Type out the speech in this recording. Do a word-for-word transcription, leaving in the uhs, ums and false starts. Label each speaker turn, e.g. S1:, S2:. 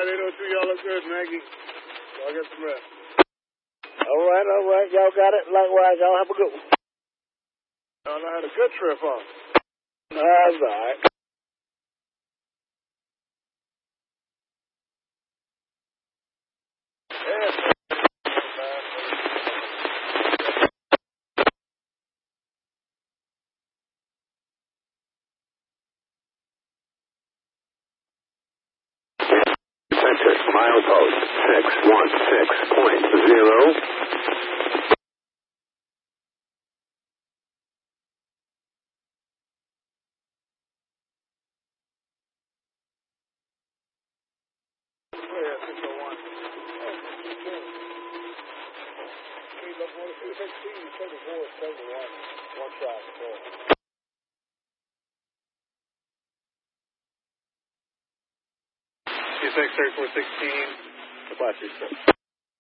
S1: They don't do y'all look good, Maggie. Y'all get some rest.
S2: All right, all right. Y'all got it. Likewise, y'all have a good one.
S1: Y'all had a good trip, huh?
S2: That's all right.
S1: Yeah.
S3: Center, milepost six one six point zero.
S1: Yeah, six oh one.
S2: One shot, four.
S1: Two six thirty-four sixteen.
S2: Goodbye, six.